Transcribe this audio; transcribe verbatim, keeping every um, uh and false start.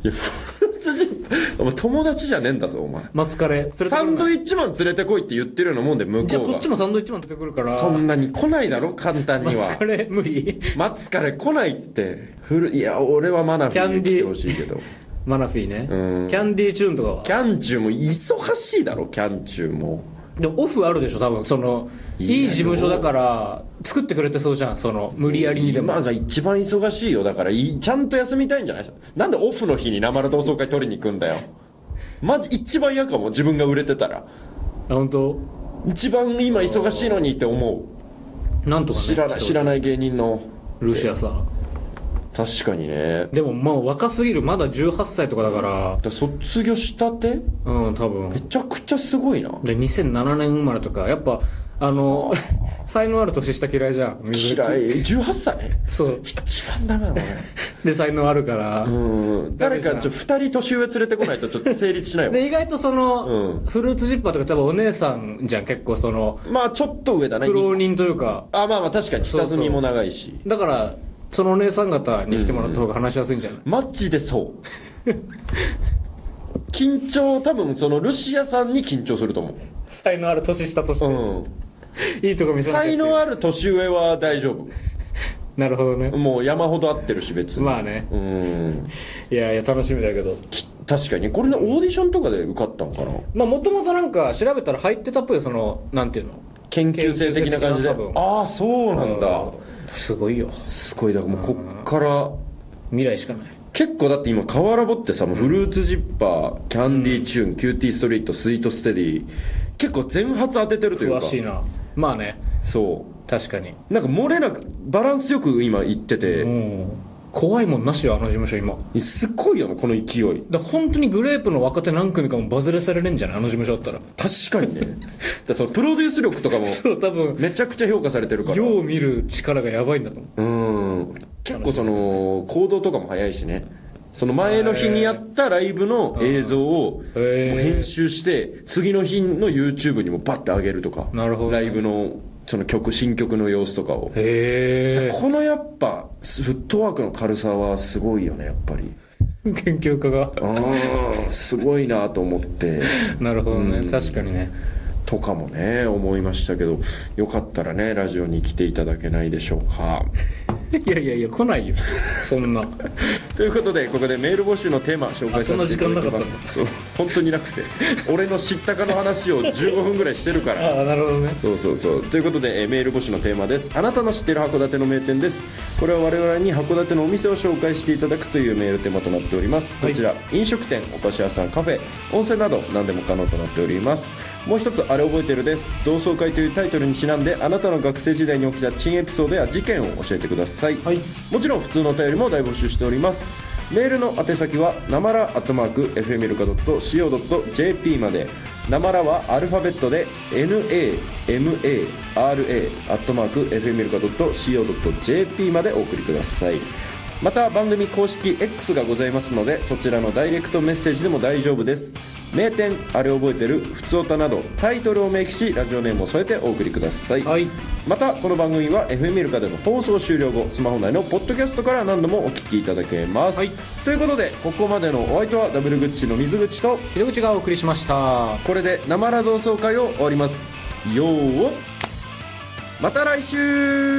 いやフルーツジッパーお前友達じゃねえんだぞお前。 松カレーサンドイッチマン連れてこいって言ってるようなもんで向こうが。 じゃあこっちもサンドイッチマン出てくるからそんなに来ないだろ簡単には。 松カレー無理松カレー来ないってフルいや俺はマナフィーに来てほしいけどマナフィーね、 うん、 キャンディーチューンとかはキャンチューも忙しいだろキャンチューも。 でもオフあるでしょ多分そのいい事務所だから作ってくれてそうじゃんその無理やりにでも。 今が一番忙しいよだからいちゃんと休みたいんじゃないですか。なんでオフの日に生同窓会取りに行くんだよ。マジ一番嫌かも自分が売れてたら。 あ本当一番今忙しいのにって思う。なんとかね知らない知らない芸人のルシアさん。 確かにね。 でももう若すぎるまだじゅうはっさいとかだからだ卒業したてうん多分めちゃくちゃすごいな。 でにせんななねん生まれとかやっぱあの才能ある年下嫌いじゃん。 嫌いじゅうはっさいそう一番ダメだもんねで才能あるからうん誰かちょふたり年上連れてこないとちょっと成立しないわで意外とその、 うん、 フルーツジッパーとか多分お姉さんじゃん結構そのまあちょっと上だね苦労人というか。 あまあまあ確かに下積みも長いし。 そうそうだからそのお姉さん方に来てもらった方が話しやすいんじゃない、 マジでそう緊張多分そのルシアさんに緊張すると思う。 才能ある年下として、 うん、 いいとこ見せなきゃっていう才能ある年上は大丈夫。 なるほどね。 もう山ほど合ってるし別に。 まあね。 うん。 いやいや楽しみだけど。 確かにこれねオーディションとかで受かったんかな。 まあもともとなんか調べたら入ってたっぽいよそのなんていうの研究生的な感じで。ああそうなんだ。 すごいよ。 すごいだからもうこっから未来しかない。 結構だって今カワラボってさもうフルーツジッパーキャンディーチューン、うん、キューティーストリートスイートステディ結構全発当ててるというか。 詳しいな。まあねそう確かになんか漏れなくバランスよく今いってて、うん、 怖いもんなしよあの事務所今すっごいよなこの勢いだ本当にグレープの若手何組かもバズれされるんじゃないあの事務所だったら。 確かにねだそのプロデュース力とかもそう多分めちゃくちゃ評価されてるからよう見る力がやばいんだと思う。うん結構その行動とかも早いしね。その前の日にやったライブの映像を編集して次の日の YouTube にもバッて上げるとか。 なるほど、ね、 ライブのその曲新曲の様子とかを。 へえこのやっぱフットワークの軽さはすごいよねやっぱり研究家がああすごいなと思ってなるほどね、うん、確かにねとかもね思いましたけどよかったらねラジオに来ていただけないでしょうかいやいやいや来ないよそんなということでここでメール募集のテーマ紹介させていただきます。そう本当になくて俺の知ったかの話をじゅうごふんぐらいしてるからああなるほどね。 そうそうそうということで、えー、メール募集のテーマです。あなたの知っている函館の名店です。これは我々に函館のお店を紹介していただくというメールテーマとなっております。こちら、はい、飲食店お菓子屋さんカフェ温泉など何でも可能となっております。もう一つあれ覚えてるです。同窓会というタイトルにちなんであなたの学生時代に起きた珍エピソードや事件を教えてください、はい、もちろん普通のお便りも大募集しております。メールの宛先はなまらアットマーク エフエムエルカドットシーオードットジェーピー まで。なまらはアルファベットで ナマラ アットマーク エフエムエルカドットシーオードットジェーピー までお送りください。また番組公式 X がございますのでそちらのダイレクトメッセージでも大丈夫です。名店あれ覚えてるふつおたなどタイトルを明記しラジオネームを添えてお送りください、はい、またこの番組は エフエムエルカでの放送終了後スマホ内のポッドキャストから何度もお聞きいただけます、はい、ということでここまでのお相手はダブルグッチの水口と秀口がお送りしました。 これでなまら同窓会を終わります。よーまた来週。